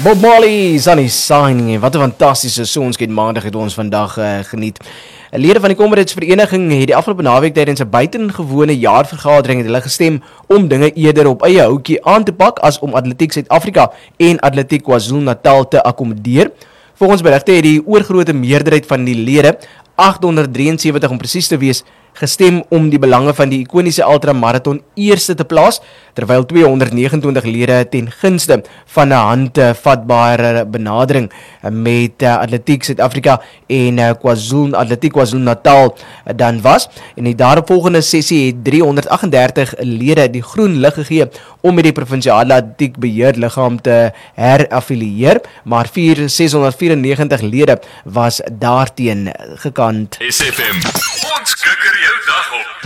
Bob Marley, Sunny Shining, wat 'n fantastiese sonskyn maandag het ons vandag geniet. Lede van die Comrades Vereniging het die afgelope naweek tydens 'n buitengewone jaarvergadering het hulle gestem om dinge eerder op eie houtjie aan te pak as om Atletiek Suid-Afrika en Atletiek KwaZulu-Natal te akkommodeer. Volgens berigte het die oorgrootste meerderheid van die lede, 873 om presies te wees, gestem om die belange van die ikoniese ultramarathon eerste te plaas, terwyl 229 lede ten gunste van 'n handvatbare benadering met Atletiek Suid-Afrika en Atletiek KwaZulu-Natal dan was. En die daaropvolgende sessie het 338 lede die groen lig gegee om met die provinsiale atletiek beheerliggaam te heraffilieer, maar 694 lede was daarteen gekant. SFM, ons